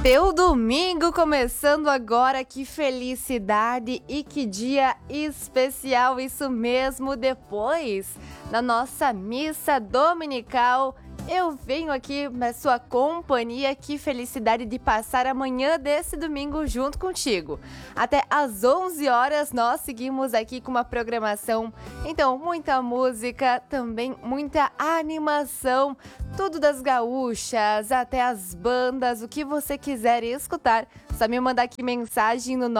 Teu domingo começando agora, que felicidade e que dia especial, isso mesmo, depois da nossa missa dominical. Eu venho aqui na sua companhia, que felicidade de passar a manhã desse domingo junto contigo. Até às 11 horas nós seguimos aqui com uma programação, então muita música, também muita animação, tudo das gaúchas, até as bandas, o que você quiser escutar, só me mandar aqui mensagem no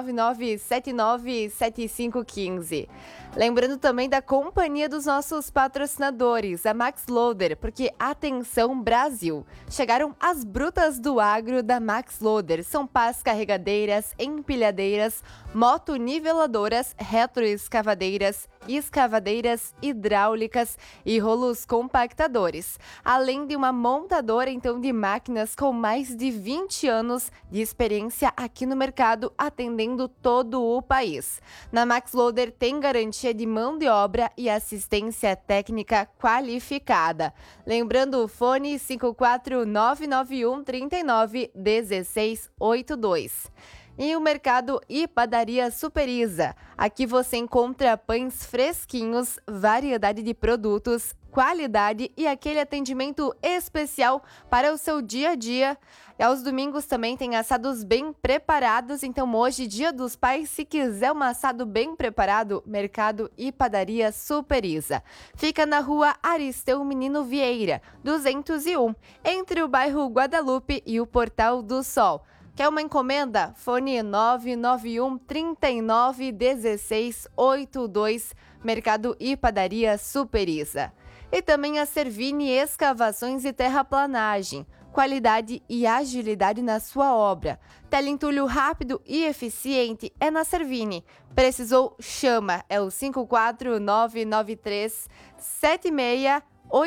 999797515. Lembrando também da companhia dos nossos patrocinadores, a Max Loader, porque atenção Brasil, chegaram as brutas do agro da Max Loader, são pás carregadeiras, empilhadeiras, motoniveladoras, retroescavadeiras, escavadeiras hidráulicas e rolos compactadores, além de uma montadora então de máquinas com mais de 20 anos de experiência aqui no mercado, atendendo todo o país. Na Max Loader tem garantia de mão de obra e assistência técnica qualificada. Lembrando o fone 54991 39 1682. E o mercado e padaria Superiza. Aqui você encontra pães fresquinhos, variedade de produtos, qualidade e aquele atendimento especial para o seu dia a dia. E aos domingos também tem assados bem preparados, então hoje, Dia dos Pais, se quiser um assado bem preparado, mercado e padaria Superiza. Fica na rua Aristeu Menino Vieira, 201, entre o bairro Guadalupe e o Portal do Sol. Quer uma encomenda? Fone 991 39 1682, Mercado e Padaria Superiza. E também a Servini Escavações e Terraplanagem. Qualidade e agilidade na sua obra. Teleentulho rápido e eficiente é na Servini. Precisou? Chama. É o 54993 76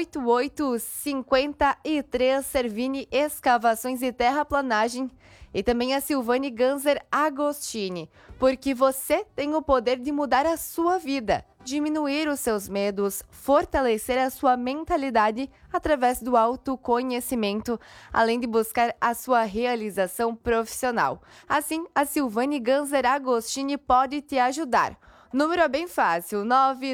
8853, Servini Escavações e Terraplanagem. E também a Silvane Ganser Agostini, porque você tem o poder de mudar a sua vida, diminuir os seus medos, fortalecer a sua mentalidade através do autoconhecimento, além de buscar a sua realização profissional. Assim, a Silvane Ganser Agostini pode te ajudar. O número é bem fácil,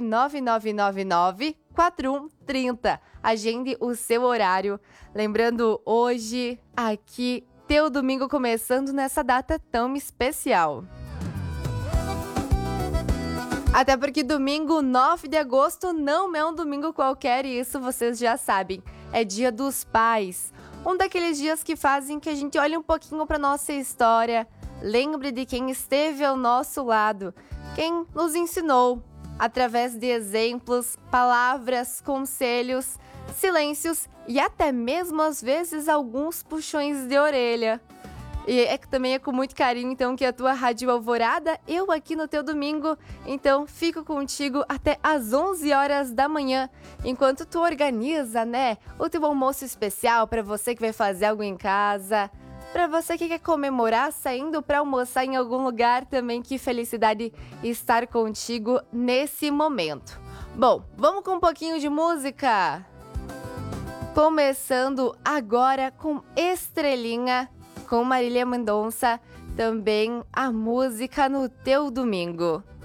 99999-4130. Agende o seu horário. Lembrando, hoje, aqui, teu domingo começando nessa data tão especial. Até porque domingo 9 de agosto não é um domingo qualquer e isso vocês já sabem. É Dia dos Pais. Um daqueles dias que fazem que a gente olhe um pouquinho para nossa história, lembre de quem esteve ao nosso lado, quem nos ensinou, através de exemplos, palavras, conselhos, silêncios e até mesmo às vezes alguns puxões de orelha. E também é com muito carinho então que a tua Rádio Alvorada, eu aqui no teu domingo, então fico contigo até às 11 horas da manhã, enquanto tu organiza, né, o teu almoço especial para você que vai fazer algo em casa, para você que quer comemorar saindo para almoçar em algum lugar também, que felicidade estar contigo nesse momento. Bom, vamos com um pouquinho de música? Começando agora com Estrelinha, com Marília Mendonça, também a música no teu domingo.